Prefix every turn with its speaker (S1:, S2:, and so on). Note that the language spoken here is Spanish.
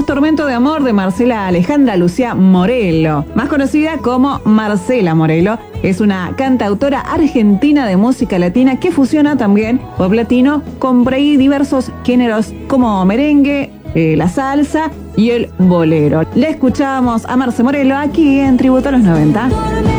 S1: Tormento de Amor de Marcela Alejandra Lucía Morillo, más conocida como Marcela Morillo. Es una cantautora argentina de música latina que fusiona también pop latino con por ahí diversos géneros como merengue, la salsa y el bolero. Le escuchamos a Marce Morillo aquí en Tributo a los 90.